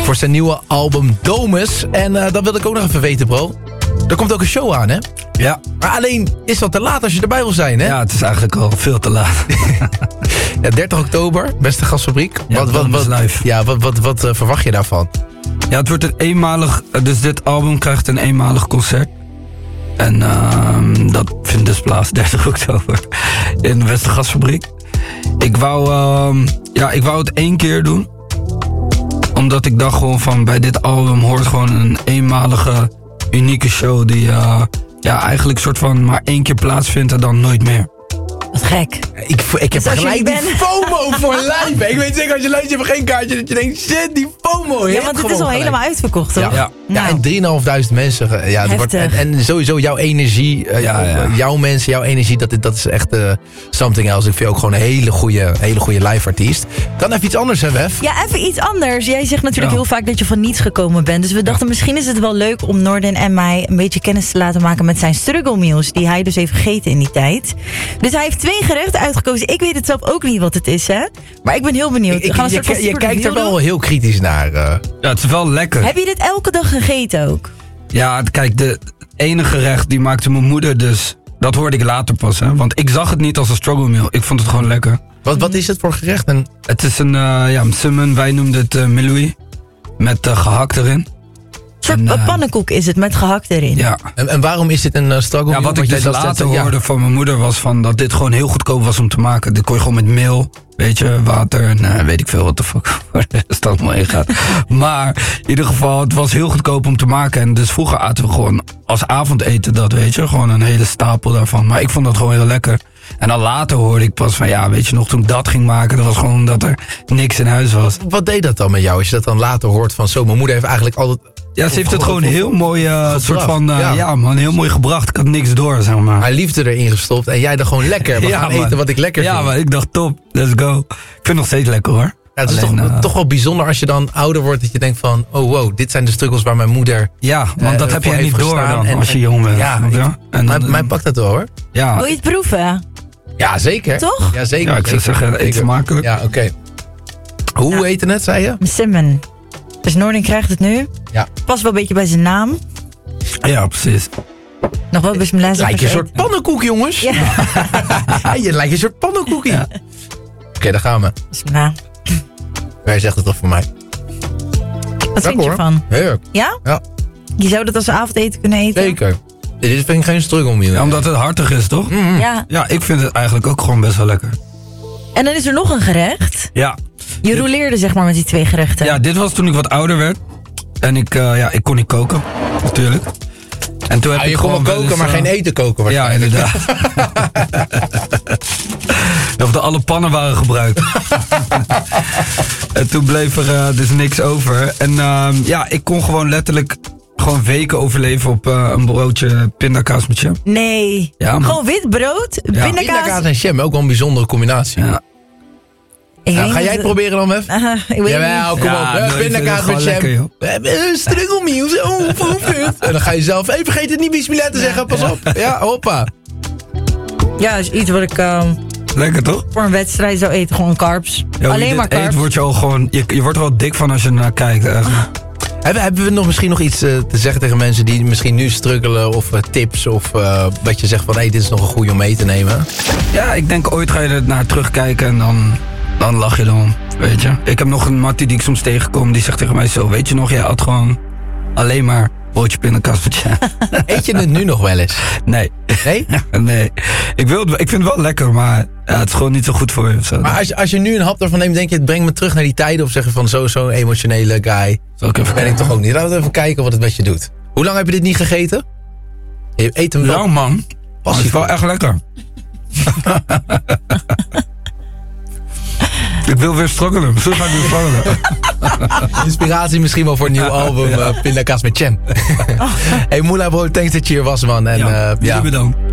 Voor zijn nieuwe album Domus. En dat wilde ik ook nog even weten, bro. Er komt ook een show aan, hè? Ja. Maar alleen is dat te laat als je erbij wil zijn, hè? Ja, het is eigenlijk al veel te laat. Ja, 30 oktober, Beste Gastfabriek. Ja, wat live. Ja, wat verwacht je daarvan? Ja, het wordt een eenmalig... Dus dit album krijgt een eenmalig concert. En dat vindt dus plaats 30 oktober in de Beste Gastfabriek. Ik wou het 1 keer doen. Omdat ik dacht gewoon van bij dit album hoort gewoon een eenmalige, unieke show die eigenlijk soort van maar 1 keer plaatsvindt en dan nooit meer. Wat gek. Ik heb gelijk die FOMO voor live. Ik weet zeker als je luistert, je hebt geen kaartje, dat je denkt, shit, die FOMO. Ja, want het is al helemaal uitverkocht, toch? Ja, Nou. en 3.500 mensen. Ja, het wordt, en sowieso jouw energie, jouw mensen, jouw energie, dat is echt something else. Ik vind ook gewoon een hele goede live artiest. Dan even iets anders, hè, Wef? Ja, even iets anders. Jij zegt natuurlijk heel vaak dat je van niets gekomen bent. Dus we dachten, misschien is het wel leuk om Norden en mij een beetje kennis te laten maken met zijn struggle meals, die hij dus heeft gegeten in die tijd. Dus hij heeft 2 gerechten uitgekozen. Ik weet het zelf ook niet wat het is, hè? Maar ik ben heel benieuwd. Je kijkt er wel heel kritisch naar. Ja, het is wel lekker. Heb je dit elke dag gegeten ook? Ja, kijk, de enige gerecht die maakte mijn moeder, dus dat hoorde ik later pas, hè. Want ik zag het niet als een struggle meal. Ik vond het gewoon lekker. Wat is het voor gerecht? Het is een summen, wij noemden het meloui. Met gehakt erin. Een soort pannenkoek is het, met gehakt erin. Ja. En waarom is dit een struggle meal? Ja, wat ik dus later hoorde van mijn moeder was van dat dit gewoon heel goedkoop was om te maken. Dit kon je gewoon met meel, weet je, water en weet ik veel wat de fuck voor de rest allemaal in gaat. Maar in ieder geval, het was heel goedkoop om te maken. En dus vroeger aten we gewoon als avondeten dat, weet je. Gewoon een hele stapel daarvan. Maar ik vond dat gewoon heel lekker. En dan later hoorde ik pas van, ja, weet je nog, toen ik dat ging maken, dat was gewoon omdat er niks in huis was. Wat deed dat dan met jou, als je dat dan later hoort van zo, mijn moeder heeft eigenlijk altijd... Ja, ze heeft het gewoon heel mooi, soort van, heel mooi gebracht. Ik had niks door, zeg maar. Haar liefde erin gestopt en jij er gewoon lekker. We gaan eten wat ik lekker vind. Ja, maar ik dacht top, let's go. Ik vind het nog steeds lekker, hoor. Ja, het is toch wel bijzonder als je dan ouder wordt, dat je denkt van, oh wow, dit zijn de struggles waar mijn moeder... Ja, want dat heb jij niet door dan, als je jong bent. Ja, mij pakt dat wel, hoor. Ja. Wil je het proeven? Ja, zeker. Toch? Ja, zeker. Ja, ik zou zeggen, eet smakelijk. Ja, oké. Hoe heet het, zei je? Simmen. Dus Noorden krijgt het nu. Ja. Past wel een beetje bij zijn naam. Ja, precies. Nog wel bismillah. Lijkt je een soort pannenkoek, jongens. Ja. Je lijkt een soort pannenkoekie. Ja. Oké, daar gaan we. Bismillah. Jij zegt het toch voor mij. Wat vind je ervan? Heerlijk. Ja? Ja. Je zou dat als avondeten kunnen eten? Zeker. Dit vind ik geen struggle meal. Ja, omdat het hartig is, toch? Mm-hmm. Ja. Ja, ik vind het eigenlijk ook gewoon best wel lekker. En dan is er nog een gerecht. Ja. Je rouleerde zeg maar met die 2 gerechten. Ja, dit was toen ik wat ouder werd. En ik kon niet koken, natuurlijk. En toen heb ik je kon wel koken, maar geen eten koken. Ja, inderdaad. Of alle pannen waren gebruikt. En toen bleef er dus niks over. En ik kon gewoon letterlijk weken overleven op een broodje pindakaas met jam. Nee. Ja, gewoon wit brood, pindakaas en jam, ook wel een bijzondere combinatie. Ja. Ga jij het proberen dan, Wef? Jawel, kom op. Pindakaas met jam. We hebben een struggelmeals. En dan ga je zelf... Hey, vergeet het niet bismillah te zeggen. Pas op. Ja, hoppa. Ja, is iets wat ik... Lekker, toch? Voor een wedstrijd zou eten. Gewoon carbs. Ja, alleen maar carbs. Word je al gewoon... Je wordt er wel dik van als je ernaar kijkt. Hebben we misschien nog iets te zeggen tegen mensen die misschien nu struggelen? Of tips? Of wat je zegt van, dit is nog een goeie om mee te nemen? Ja, ik denk ooit ga je er naar terugkijken en dan lach je dan, weet je. Ik heb nog een mattie die ik soms tegenkom, die zegt tegen mij zo, weet je nog, jij had gewoon alleen maar broodje pindakaas met jam. Eet je het nu nog wel eens? Nee. Nee? Nee. Ik vind het wel lekker, maar het is gewoon niet zo goed voor je. Of zo. Maar als je nu een hap ervan neemt, denk je, het brengt me terug naar die tijden? Of zeg je van zo'n emotionele guy? Ben ik toch ook niet. Laten we even kijken wat het met je doet. Hoe lang heb je dit niet gegeten? Je eet hem wel. Lang, man. Het is wel echt lekker. Ik wil weer struggelen. Misschien ga ik weer struggelen. Inspiratie misschien wel voor een nieuw album. Pindakaas met jam. Hey Moula bro, thanks dat je hier was, man. En, jullie bedankt.